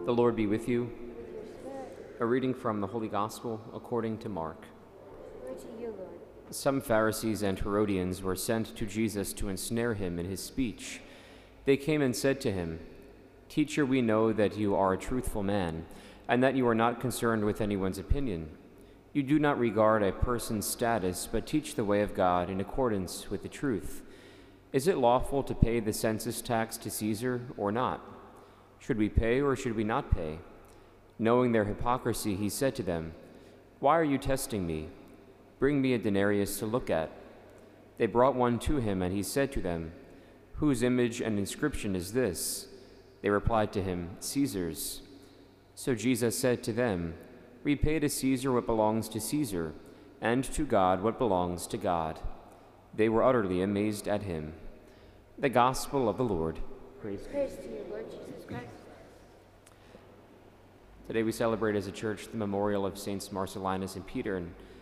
The Lord be with you. A reading from the Holy Gospel according to Mark. Glory to you, Lord. Some Pharisees and Herodians were sent to Jesus to ensnare him in his speech. They came and said to him, "Teacher, we know that you are a truthful man, and that you are not concerned with anyone's opinion. You do not regard a person's status, but teach the way of God in accordance with the truth. Is it lawful to pay the census tax to Caesar or not? Should we pay or should we not pay?" Knowing their hypocrisy, he said to them, "Why are you testing me? Bring me a denarius to look at." They brought one to him, and he said to them, "Whose image and inscription is this?" They replied to him, "Caesar's." So Jesus said to them, "Repay to Caesar what belongs to Caesar, and to God what belongs to God." They were utterly amazed at him. The Gospel of the Lord. Praise Praise to you, Lord Jesus Christ. Today we celebrate as a church the memorial of Saints Marcellinus and Peter, and